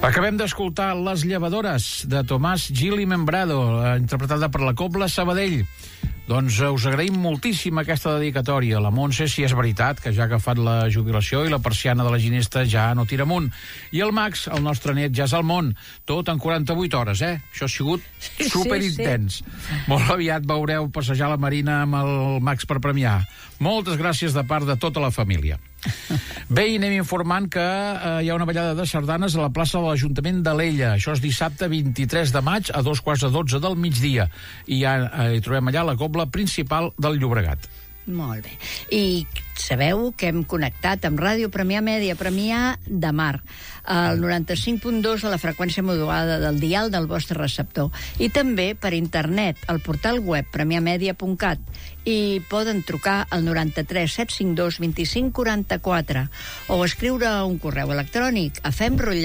Acabem d'escoltar Les llevadores, de Tomàs Gil i Membrado, interpretada per la Cobla Sabadell. Doncs us agraïm moltíssim aquesta dedicatòria. La Montse, si és veritat, que ja ha agafat la jubilació i la persiana de la ginesta ja no tira amunt. I el Max, el nostre net, ja és al món. Tot en 48 hores, eh? Això ha sigut superintens. Sí. Molt aviat veureu passejar la Marina amb el Max per premiar. Moltes gràcies de part de tota la família. Bé, i anem informant que hi ha una ballada de sardanes a la plaça de l'Ajuntament d'Alella. Això és dissabte 23 de maig a 2:15 del migdia. I hi trobem allà la cobla principal del Llobregat. Molt bé. I sabeu que hem connectat amb Ràdio Premià Mèdia, Premià de Mar, al 95.2 a la freqüència modulada del dial del vostre receptor. I també per internet, al portal web premiamedia.cat. I poden trucar al 93 752 25 44 o escriure un correu electrònic a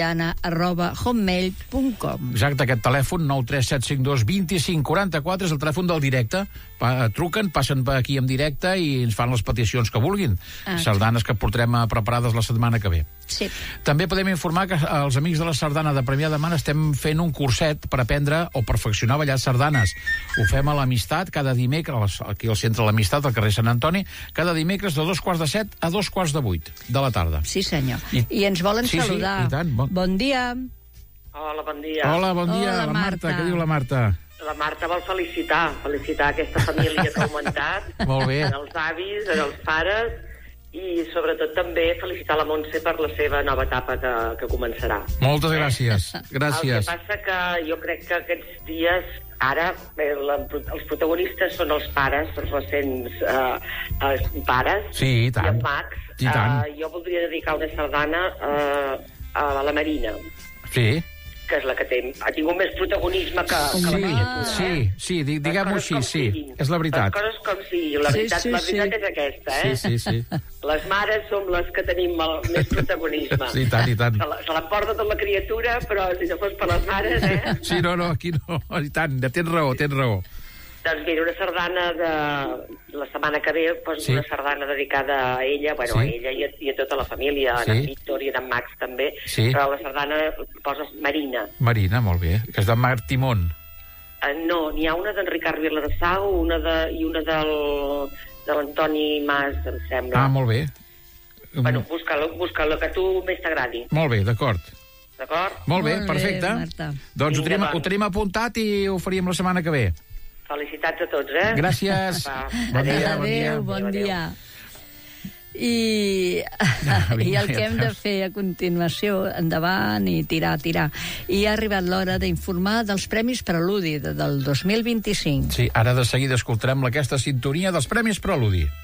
femrotllana@hotmail.com. Exacte, aquest telèfon, 93 752 25 44, és el telèfon del directe. Truquen, passen per aquí en directe i ens fan les peticions que vulguin. Sardanes que portarem preparades la setmana que ve. Sí. També podem informar que els amics de la sardana de Premià de Mar estem fent un curset per aprendre o perfeccionar ballar sardanes. Ho fem a l'Amistat cada dimecres, aquí al centre de l'Amistat, al carrer Sant Antoni, cada dimecres de 2:15 a 2:45 de la tarda. Sí, senyor. I ens volen saludar. Sí, i tant. Bon dia. Hola, bon dia. Hola, bon dia. Hola, la Marta. Marta. Què diu la Marta? La Marta vol felicitar aquesta família que ha augmentat. Molt bé. En els avis, en els pares, i sobretot també felicitar la Montse per la seva nova etapa que començarà. Moltes gràcies. Gràcies. El que passa que jo crec que aquests dies, ara, els protagonistes són els pares, els recents pares, Sí, i tant. i en Max. I tant. Jo voldria dedicar una sardana a la Marina. Sí. Que és la que ha tingut més protagonisme que la criatura. Sí, diguem-ho així, sí. És la veritat. Les coses com sigui. La veritat és aquesta, eh? Sí. Les mares som les que tenim més protagonisme. Sí, i tant, i tant. Se l'emporta tota la criatura, però si no fos per les mares, eh? Sí, no, aquí no, i tant, tens raó. Doncs mira, una sardana la setmana que ve, una sardana dedicada a ella, a ella i a tota la família, a en Víctor i en Max també, però la sardana poses Marina. Marina, molt bé, que és de Mar Timón. No, n'hi ha una d'en Ricard Vilardasau i una de l'Antoni Mas, em sembla. Ah, molt bé. Bueno, busca-la, que a tu més t'agradi. Molt bé, d'acord. D'acord? Molt bé, perfecte. Marta. Doncs ho tenim apuntat i ho faríem la setmana que ve. Felicitats a tots, eh? Gràcies. Bon dia. I el que hem de fer a continuació, endavant i tirar. I ha arribat l'hora d'informar dels Premis Preludi del 2025. Sí, ara de seguida escoltarem aquesta sintonia dels Premis Preludi.